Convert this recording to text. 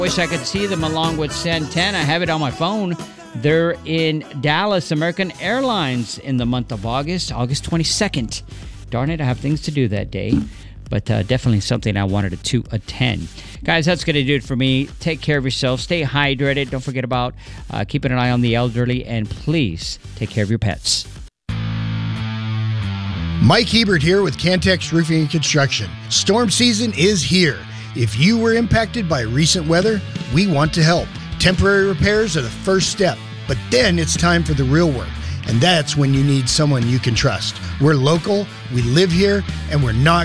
Wish I could see them along with Santana. I have it on my phone. They're in Dallas, American Airlines, in the month of August 22nd. Darn it, I have things to do that day. But definitely something I wanted to attend. Guys, that's going to do it for me. Take care of yourself. Stay hydrated. Don't forget about keeping an eye on the elderly. And please take care of your pets. Mike Hebert here with Cantex Roofing and Construction. Storm season is here. If you were impacted by recent weather, we want to help. Temporary repairs are the first step, but then it's time for the real work. And that's when you need someone you can trust. We're local, we live here, and we're not